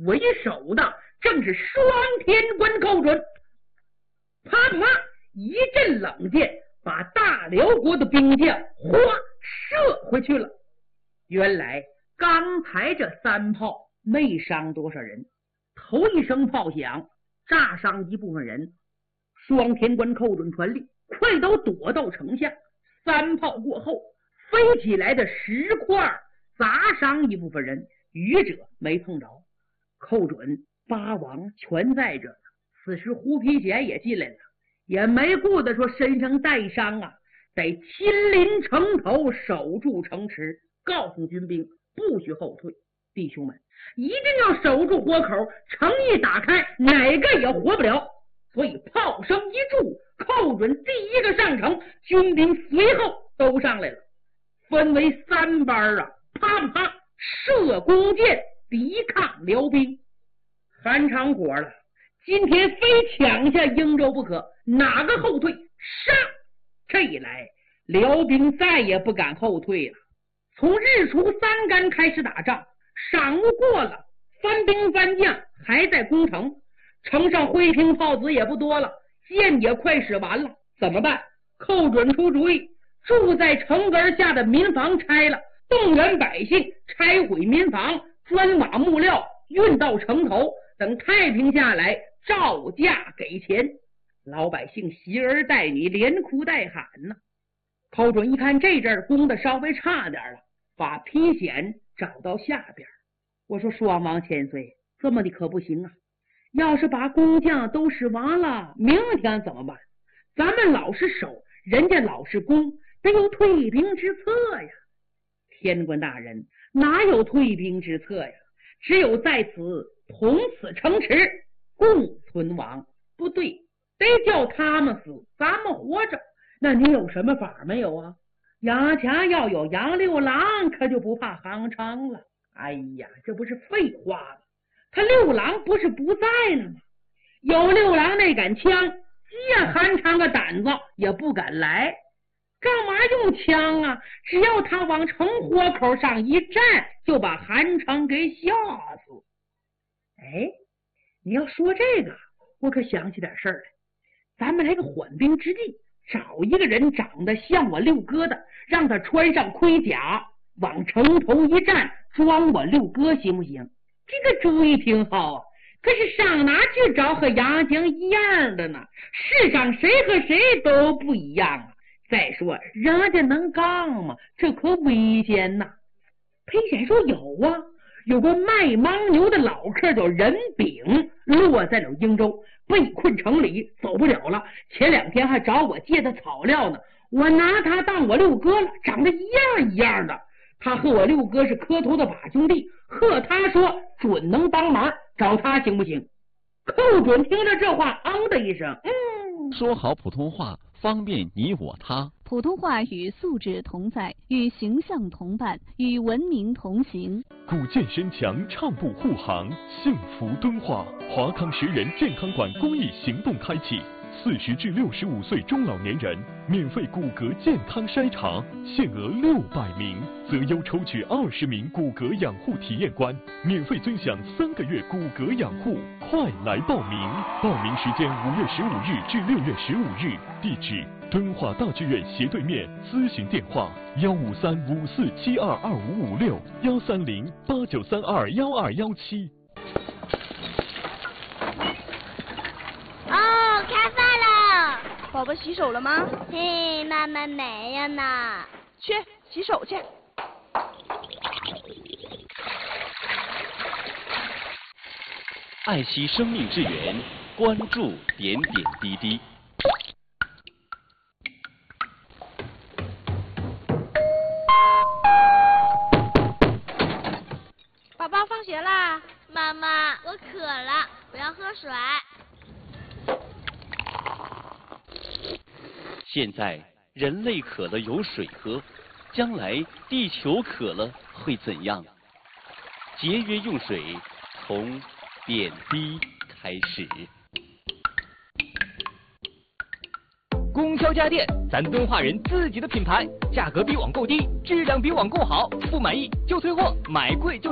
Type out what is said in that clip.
为首的正是双天官寇准。啪啪一阵冷箭，把大辽国的兵将哗射回去了。原来刚才这3炮没伤多少人，头一声炮响，炸伤一部分人。双天官寇准传令，快都躲到城下。3炮过后，飞起来的石块砸伤一部分人，余者没碰着。寇准8王全在这。此时胡皮简也进来了，也没顾得说身上带伤啊，得亲临城头守住城池，告诉军兵不许后退。弟兄们，一定要守住活口，城一打开，哪个也活不了。所以炮声一住，寇准第一个上城，军兵随后都上来了，分为3班啊，啪啪射弓箭抵抗辽兵。韩常火了，今天非抢下英州不可，哪个后退上！这一来，辽兵再也不敢后退了。从日出3竿开始打仗，晌午过了，番兵番将还在攻城，城上灰瓶炮子也不多了，箭也快使完了，怎么办？寇准出主意，住在城根下的民房拆了，动员百姓拆毁民房，砖瓦木料运到城头，等太平下来照价给钱。老百姓携儿带女，连哭带喊呢。寇准一看这阵攻的稍微差点了，把皮显找到下边。我说双王千岁，这么的可不行啊，要是把工匠都使完了，明天怎么办？咱们老是守，人家老是攻，得有退兵之策呀。天官大人，哪有退兵之策呀？只有在此同此城池，共存亡。不对，得叫他们死，咱们活着。那你有什么法没有啊？杨家要有杨六郎，可就不怕韩昌了。哎呀，这不是废话吗？他六郎不是不在呢吗？有六郎那杆枪，借韩昌个胆子也不敢来。干嘛用枪啊？只要他往城活口上一站，就把韩昌给吓死。哎，你要说这个，我可想起点事儿来。咱们来个缓兵之计，找一个人长得像我六哥的，让他穿上盔甲，往城头一站，装我六哥，行不行？这个主意挺好啊，可是上哪去找和杨江一样的呢？世上谁和谁都不一样啊。再说人家能杠吗？这可危险呐。裴显说有啊，有个卖牦牛的老客叫任炳，落在了英州，被困城里，走不了了。前2天还找我借的草料呢，我拿他当我六哥了，长得一样一样的。他和我六哥是磕头的把兄弟，和他说准能帮忙，找他行不行？寇准听了这话，的一声， 说好普通话，方便你我他。 普通话与素质同在，与形象同伴，与文明同行。 古建身强，畅步护航，幸福敦化。华康10人健康馆公益行动开启，40至65岁中老年人免费骨骼健康筛查，限额600名，择优抽取20名骨骼养护体验官，免费尊享3个月骨骼养护。快来报名！报名时间5月15日至6月15日，地址敦化大剧院斜对面，咨询电话15354722556，13089321217。 开饭了。 宝宝洗手了吗？ 嘿，妈妈没有呢。 去洗手去。 爱惜生命之源，关注点点滴滴。 宝宝放学啦。 妈妈，我渴了，我要喝水。 现在人类渴了有水喝，将来地球渴了会怎样？节约用水，从点滴开始。 供销家电，咱敦化人自己的品牌，价格比网购低，质量比网购好，不满意就退货，买贵就